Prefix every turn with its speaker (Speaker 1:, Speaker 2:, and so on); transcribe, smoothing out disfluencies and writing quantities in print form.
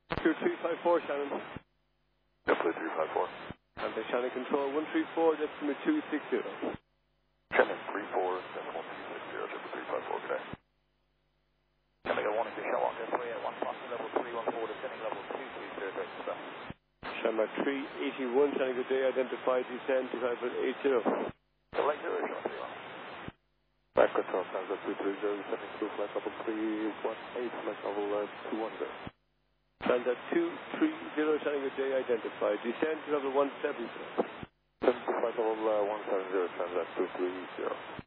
Speaker 1: 2354, Shannon.
Speaker 2: Definitely 354.
Speaker 1: And the Shannon Control 134, decimal 260.
Speaker 2: Shannon 34, decimal 260, triple 354, good day. Omega 1 into Shell 381, passing level 314, descending level 230, sir.
Speaker 1: Shannon 381, Shannon, good day, identified, descend to level 80.
Speaker 2: Select 0, Shannon 31. Flight control, Sanza 230, descending to flight level 318, flight level 210.
Speaker 1: Shannon 230, Shannon, good day, identified, descend to level 170.
Speaker 2: Descend to flight level 170, Sanza 230.